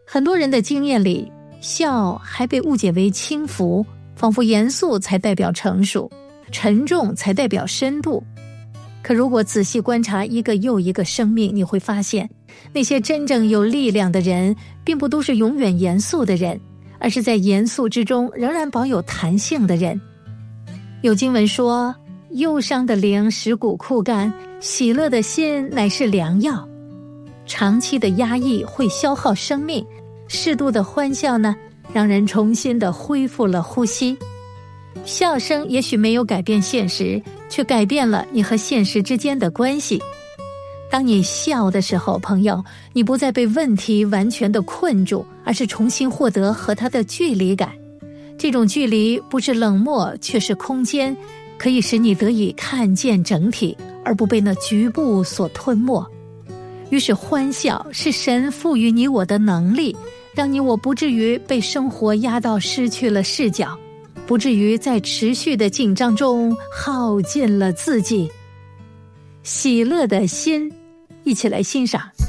很多人的经验里，笑还被误解为轻浮，仿佛严肃才代表成熟，沉重才代表深度。可如果仔细观察一个又一个生命，你会发现，那些真正有力量的人，并不都是永远严肃的人，而是在严肃之中仍然保有弹性的人。有经文说，忧伤的灵使骨枯干，喜乐的心乃是良药。长期的压抑会消耗生命，适度的欢笑呢，让人重新的恢复了呼吸。笑声也许没有改变现实，却改变了你和现实之间的关系。当你笑的时候，朋友，你不再被问题完全的困住，而是重新获得和它的距离感。这种距离不是冷漠，却是空间，可以使你得以看见整体，而不被那局部所吞没。于是欢笑是神赋予你我的能力，让你我不至于被生活压到失去了视角，不至于在持续的紧张中耗尽了自己。喜乐的心，一起来欣赏。